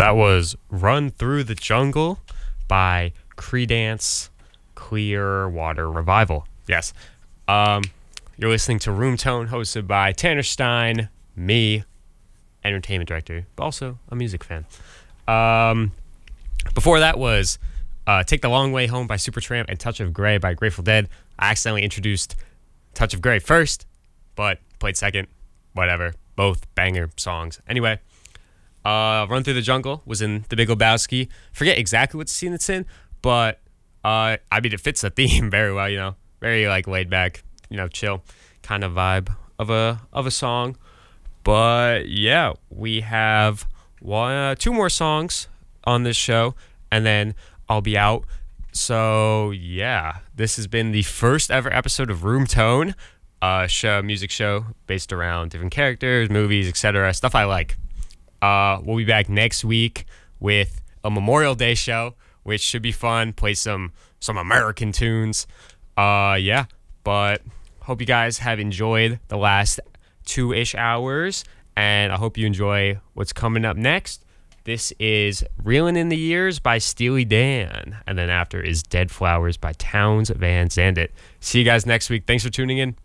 That was Run Through the Jungle by Creedence Clearwater Revival. Yes. You're listening to Room Tone, hosted by Tanner Stein, me, entertainment director, but also a music fan. Before that was Take the Long Way Home by Supertramp and Touch of Grey by Grateful Dead. I accidentally introduced Touch of Grey first, but played second. Whatever. Both banger songs. Anyway, Run Through the Jungle was in The Big Lebowski. Forget exactly what scene it's in, but I mean, it fits the theme very well, you know. Very, like, laid back, you know, chill kind of vibe of a song. But, yeah, we have two more songs on this show, and then I'll be out. So, yeah, this has been the first ever episode of Room Tone, music show based around different characters, movies, etc. Stuff I like. We'll be back next week with a Memorial Day show, which should be fun. Play some American tunes. Yeah, but hope you guys have enjoyed the last 2-ish hours, and I hope you enjoy what's coming up next. This is Reelin' in the Years by Steely Dan, and then after is Dead Flowers by Townes Van Zandt. See you guys next week. Thanks for tuning in.